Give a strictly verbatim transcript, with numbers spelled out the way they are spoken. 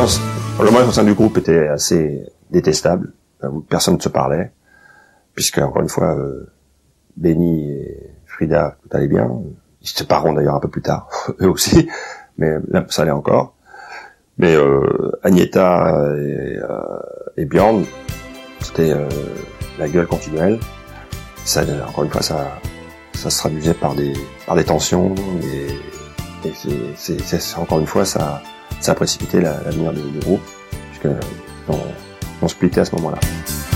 l'ambiance, l'ambiance au sein du groupe était assez détestable. Personne ne se parlait, puisque encore une fois, euh, Benny et Frida, tout allait bien. Ils se sépareront d'ailleurs un peu plus tard, eux aussi, mais là, ça allait encore. Mais euh, Agnetha et, euh, et Björn, c'était euh, la gueule continuelle. Ça, encore une fois, ça, ça se traduisait par des, par des tensions et, et c'est, c'est, c'est, encore une fois, ça, ça a précipité l'avenir du, du groupe, puisque on, on splittait à ce moment-là.